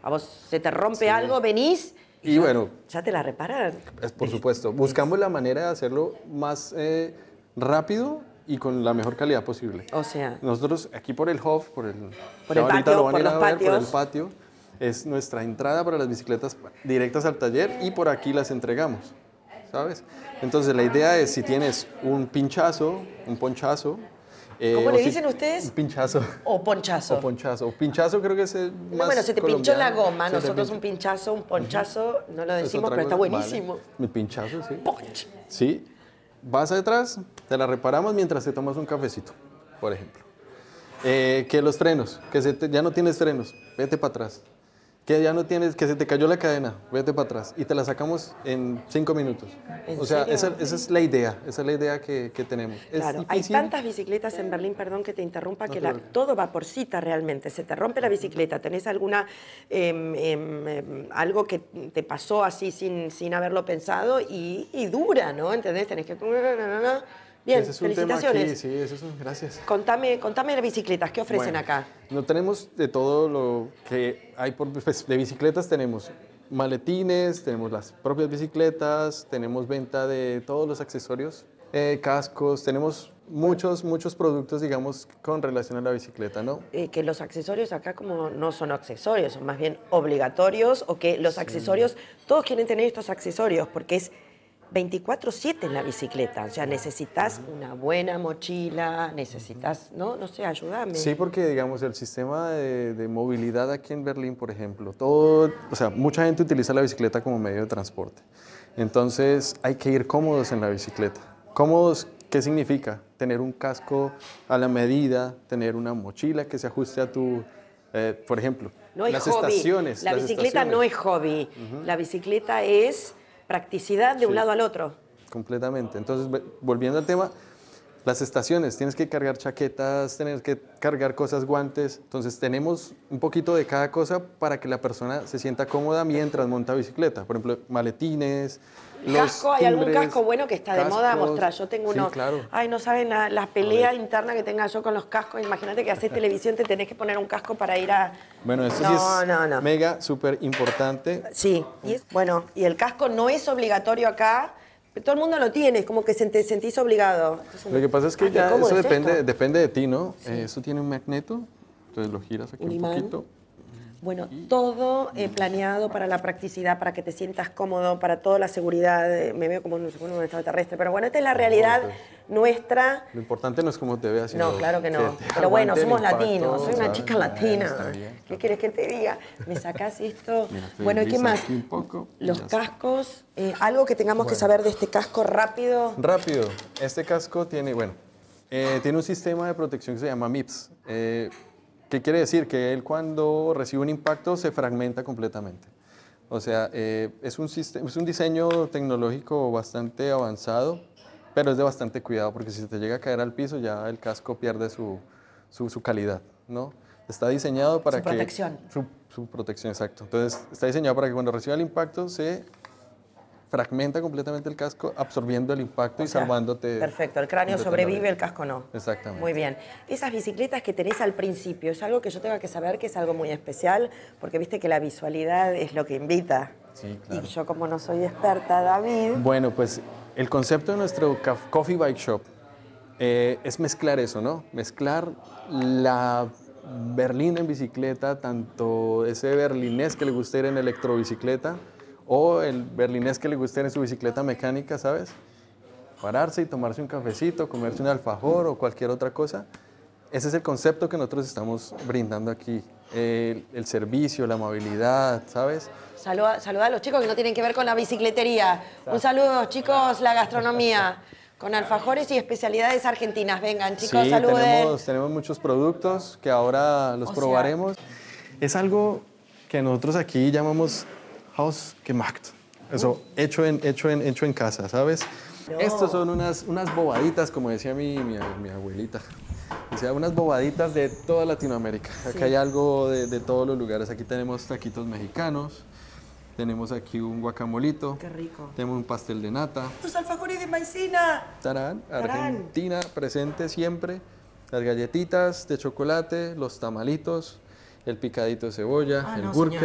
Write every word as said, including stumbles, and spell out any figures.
A vos se te rompe Sí. algo, venís y, Y ya, bueno, ya te la reparan. es, por supuesto, buscamos la manera de hacerlo más eh, rápido y con la mejor calidad posible. O sea, Nosotros aquí por el Hof, por el, Por ya el ahorita patio, lo van a por ir a los ver, por el patios. patio, es nuestra entrada para las bicicletas directas al taller y por aquí las entregamos, ¿sabes? Entonces la idea es si tienes un pinchazo, un ponchazo. eh, ¿cómo o le si- dicen ustedes? Un pinchazo. O ponchazo. O ponchazo. Pinchazo creo que es el más No, bueno, se te pinchó la colombiano. goma. Se te Nosotros pinchó. un pinchazo, un ponchazo, no lo Es decimos, otra pero está cosa, buenísimo. vale. Mi pinchazo, sí. Ponch. Sí. Vas atrás, te la reparamos mientras te tomas un cafecito, por ejemplo. Eh, que los frenos, que se te- ya no tienes frenos, vete para atrás. Que ya no tienes, que se te cayó la cadena, vete para atrás. Y te la sacamos en cinco minutos. ¿En O sea, serio? esa, esa es la idea, esa es la idea que, que tenemos. Claro, es hay difícil. tantas bicicletas en Berlín, perdón que te interrumpa, No que te la- preocupes. todo va por cita realmente. Se te rompe la bicicleta, tenés alguna em, em, em, algo que te pasó así sin, sin haberlo pensado y, y dura, ¿no? ¿Entendés? Tenés que... Bien, Ese es un tema felicitaciones. aquí, sí, eso es un, gracias. Contame, contame las bicicletas, ¿qué ofrecen Bueno, acá? No tenemos de todo lo que hay por, pues, de bicicletas, tenemos maletines, tenemos las propias bicicletas, tenemos venta de todos los accesorios, eh, cascos, tenemos muchos, muchos productos, digamos, con relación a la bicicleta, ¿no? Eh, que los accesorios acá como no son accesorios, son más bien obligatorios, o que los accesorios, todos quieren tener estos accesorios porque es veinticuatro siete en la bicicleta, o sea, necesitas una buena mochila, necesitas, ¿no? No sé, ayúdame. Sí, porque digamos el sistema de, de movilidad aquí en Berlín, por ejemplo, todo, o sea, mucha gente utiliza la bicicleta como medio de transporte. Entonces hay que ir cómodos en la bicicleta. ¿Cómodos qué significa? Tener un casco a la medida, tener una mochila que se ajuste a tu, eh, por ejemplo, No es las hobby. estaciones. La las bicicleta estaciones. no es hobby. La bicicleta es practicidad de un Sí. lado al otro. Completamente. Entonces, ve- volviendo al tema, las estaciones, tienes que cargar chaquetas, tienes que cargar cosas, guantes. Entonces, tenemos un poquito de cada cosa para que la persona se sienta cómoda mientras monta bicicleta. Por ejemplo, maletines, los ¿Casco? ¿Hay algún timbres, casco bueno que está de moda? cascos. Mostrar. Yo tengo Sí, uno. claro. Ay, no saben la, la pelea interna que tenga yo con los cascos. Imagínate que haces televisión, te tenés que poner un casco para ir a... Bueno, esto no, sí es no, no. mega, súper importante. Sí, y es- bueno, y el casco no es obligatorio acá, pero todo el mundo lo tiene, es como que se- te sentís obligado. Entonces, Lo que pasa es que ah, qué ya cómodo eso es depende, esto. depende de ti, ¿no? Eh, eso tiene un magneto, entonces lo giras aquí Un un, imán. poquito. Bueno, todo eh, planeado para la practicidad, para que te sientas cómodo, para toda la seguridad. eh, Me veo como un, como un extraterrestre, pero bueno, esta es la realidad pues. nuestra. Lo importante no es cómo te veas, sino No, claro que no. te Pero bueno, aguante el somos impacto, latinos, soy una ¿sabes? chica Ah, latina. está bien, está ¿Qué quieres que te diga? ¿Me sacás esto? Mira, te Bueno, ¿y qué deslizas más? aquí un poco y Los ya está. cascos, eh, algo que tengamos que saber de este casco rápido. Rápido, este casco tiene, bueno, eh, tiene un sistema de protección que se llama MIPS. Eh, ¿Qué quiere decir? Que él cuando recibe un impacto se fragmenta completamente. O sea, eh, es, un sistema, es un diseño tecnológico bastante avanzado, pero es de bastante cuidado porque si se te llega a caer al piso ya el casco pierde su, su, su calidad, ¿no? Está diseñado para Su que... protección. Su, su protección, exacto. Entonces, está diseñado para que cuando reciba el impacto se fragmenta completamente el casco, absorbiendo el impacto y O sea, salvándote. Perfecto, el cráneo completamente. sobrevive, el casco no. Exactamente. Muy bien. Esas bicicletas que tenés al principio, ¿es algo que yo tenga que saber que es algo muy especial? Porque viste que la visualidad es lo que invita. Sí, claro. Y yo como no soy experta, David... Bueno, pues el concepto de nuestro caf- Coffee Bike Shop eh, es mezclar eso, ¿no? Mezclar la Berlín en bicicleta, tanto ese berlinés que le gusta ir en electrobicicleta o el berlinés que le gusta ir en su bicicleta mecánica, ¿sabes? Pararse y tomarse un cafecito, comerse un alfajor o cualquier otra cosa. Ese es el concepto que nosotros estamos brindando aquí. El, el servicio, la amabilidad, ¿sabes? Saluda, saluda a los chicos que no tienen que ver con la bicicletería. Un saludo, chicos, la gastronomía. Con alfajores y especialidades argentinas. Vengan, chicos, Sí, saluden. tenemos, tenemos muchos productos que ahora los O sea- probaremos. Es algo que nosotros aquí llamamos Hausgemacht. Eso, hecho en, hecho en, hecho en casa, ¿sabes? No. Estos son unas, unas bobaditas, como decía mi, mi, mi abuelita. Decía, unas bobaditas de toda Latinoamérica. Acá Sí. hay algo de, de todos los lugares. Aquí tenemos taquitos mexicanos, tenemos aquí un guacamolito, Qué rico. tenemos un pastel de nata. ¡Los alfajores de maicena! Tarán, Tarán. Argentina presente siempre. Las galletitas de chocolate, los tamalitos, el picadito de cebolla, Ah, el no, gurke. señor.